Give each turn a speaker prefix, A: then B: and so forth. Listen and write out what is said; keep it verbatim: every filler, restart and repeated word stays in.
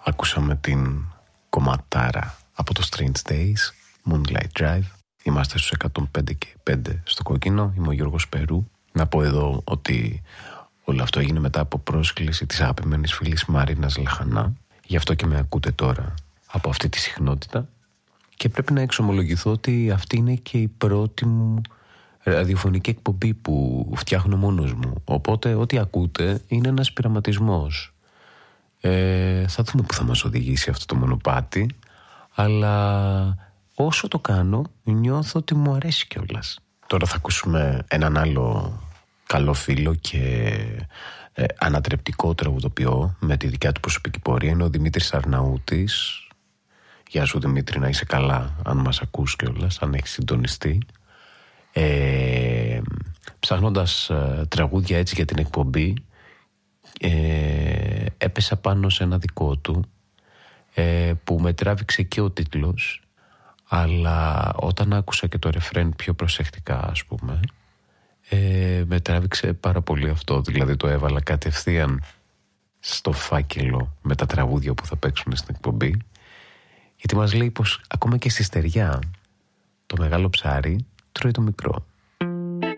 A: Ακούσαμε την κομματάρα από το Strange Days, Moonlight Drive. Είμαστε στους εκατόν πέντε και πέντε στο κόκκινο. Είμαι ο Γιώργος Περού. Να πω εδώ ότι όλο αυτό έγινε μετά από πρόσκληση της αγαπημένης φίλης Μαρίνας Λαχανά. Γι' αυτό και με ακούτε τώρα από αυτή τη συχνότητα. Και πρέπει να εξομολογηθώ ότι αυτή είναι και η πρώτη μου ραδιοφωνική εκπομπή που φτιάχνω μόνος μου. Οπότε ό,τι ακούτε είναι ένας πειραματισμός. Ε, θα δούμε που θα μας οδηγήσει αυτό το μονοπάτι, αλλά όσο το κάνω νιώθω ότι μου αρέσει κιόλας. Τώρα θα ακούσουμε έναν άλλο καλό φίλο και ε, ανατρεπτικό τραγουδοποιό με τη δικιά του προσωπική πορεία. Είναι ο Δημήτρης Αρναούτης. Γεια σου Δημήτρη, να είσαι καλά, αν μας ακούς κιόλας, αν έχεις συντονιστεί. Ε, ψάχνοντας ε, τραγούδια έτσι για την εκπομπή, ε, έπεσα πάνω σε ένα δικό του ε, που με τράβηξε και ο τίτλος, αλλά όταν άκουσα και το ρεφρέν πιο προσεκτικά, ας πούμε, ε, με τράβηξε πάρα πολύ αυτό. Δηλαδή το έβαλα κατευθείαν στο φάκελο με τα τραγούδια που θα παίξουν στην εκπομπή, γιατί μας λέει πως ακόμα και στη στεριά το μεγάλο ψάρι τρώει το μικρό.